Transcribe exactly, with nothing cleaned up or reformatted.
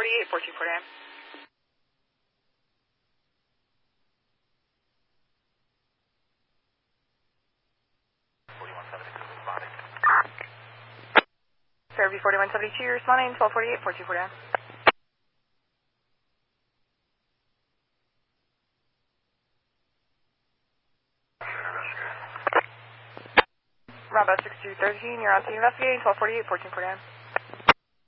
forty-eight, fourteen forty-nine. forty-one seventy-two responding. Fairview forty-one seventy-two, you're responding, twelve forty-eight, fourteen forty-nine. Bravo six two one three, you're on scene investigating, twelve forty-eight, fourteen forty-nine.